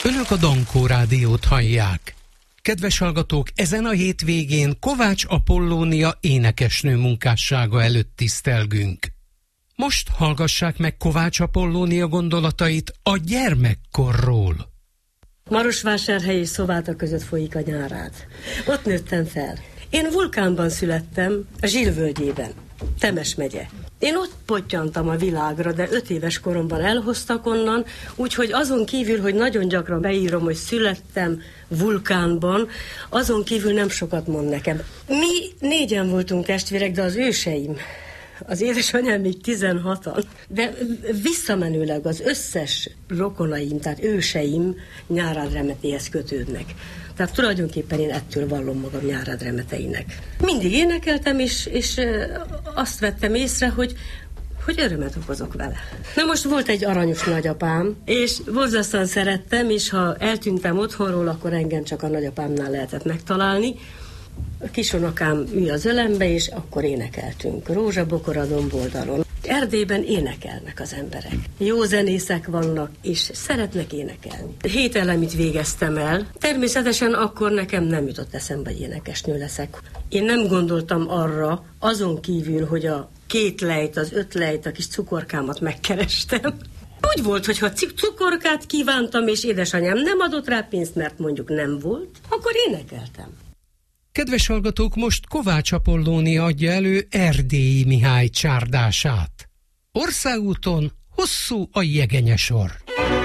Önök a Dankó Rádiót hallják. Kedves hallgatók, ezen a hétvégén Kovács Apollónia énekesnő munkássága előtt tisztelgünk. Most hallgassák meg Kovács Apollónia gondolatait a gyermekkorról. Marosvásárhely és Szováta között folyik a Nyárád. Ott nőttem fel. Én Vulkánban születtem, a Zsilvölgyében, Temes megye. Én ott pottyantam a világra, de 5 éves koromban elhoztak onnan, úgyhogy azon kívül, hogy nagyon gyakran beírom, hogy születtem Vulkánban, azon kívül nem sokat mond nekem. Mi 4-en voltunk testvérek, de az őseim, az édesanyám még 16-an, de visszamenőleg az összes rokonaim, tehát őseim Nyárád remetéhez kötődnek. Tehát tulajdonképpen én ettől vallom magam Nyárád remeteinek. Mindig énekeltem, és azt vettem észre, hogy örömet okozok vele. Na most volt egy aranyos nagyapám, és borzasztóan szerettem, és ha eltűntem otthonról, akkor engem csak a nagyapámnál lehetett megtalálni. A kisonokám ül az ölembe, és akkor énekeltünk. Rózsabokor a domboldalon. Erdélyben énekelnek az emberek. Jó zenészek vannak, és szeretnek énekelni. 7 elemit végeztem el. Természetesen akkor nekem nem jutott eszembe, hogy énekesnő leszek. Én nem gondoltam arra, azon kívül, hogy a 2 lejt, az 5 lejt, a kis cukorkámat megkerestem. Úgy volt, hogy ha cukorkát kívántam, és édesanyám nem adott rá pénzt, mert mondjuk nem volt, akkor énekeltem. Kedves hallgatók, most Kovács Apollónia adja elő Erdélyi Mihály csárdását. Országúton hosszú a jegenyesor.